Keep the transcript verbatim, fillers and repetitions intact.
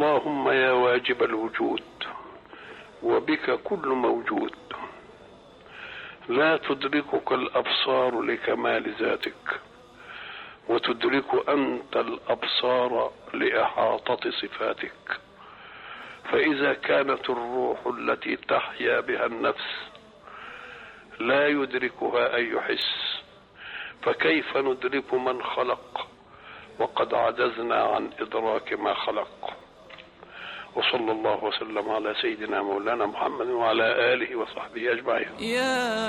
اللهم يا واجب الوجود وبك كل موجود، لا تدركك الأبصار لكمال ذاتك، وتدرك أنت الأبصار لإحاطة صفاتك. فإذا كانت الروح التي تحيا بها النفس لا يدركها أي حس، فكيف ندرك من خلق وقد عجزنا عن إدراك ما خلق؟ وصلى الله وسلم على سيدنا مولانا محمد وعلى آله وصحبه أجمعين.